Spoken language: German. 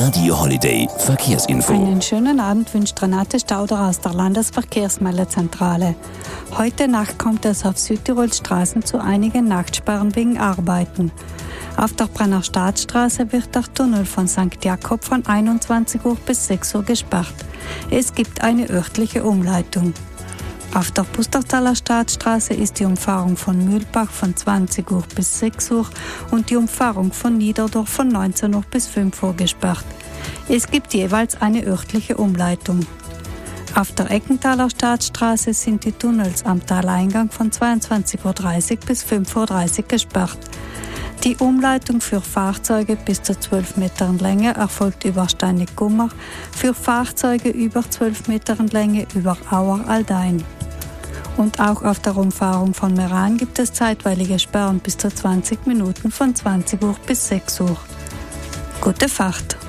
Radio Holiday Verkehrsinfo. Einen schönen Abend wünscht Renate Stauder aus der Landesverkehrsmeldezentrale. Heute Nacht kommt es auf Südtirols Straßen zu einigen Nachtsperren wegen Arbeiten. Auf der Brenner Staatsstraße wird der Tunnel von St. Jakob von 21 Uhr bis 6 Uhr gesperrt. Es gibt eine örtliche Umleitung. Auf der Pustertaler Staatsstraße ist die Umfahrung von Mühlbach von 20 Uhr bis 6 Uhr und die Umfahrung von Niederdorf von 19 Uhr bis 5 Uhr gesperrt. Es gibt jeweils eine örtliche Umleitung. Auf der Eckenthaler Staatsstraße sind die Tunnels am Taleingang von 22.30 Uhr bis 5.30 Uhr gesperrt. Die Umleitung für Fahrzeuge bis zu 12 Metern Länge erfolgt über Steinig-Gummer, für Fahrzeuge über 12 Metern Länge über Auer-Aldein. Und auch auf der Umfahrung von Meran gibt es zeitweilige Sperren bis zu 20 Minuten von 20 Uhr bis 6 Uhr. Gute Fahrt!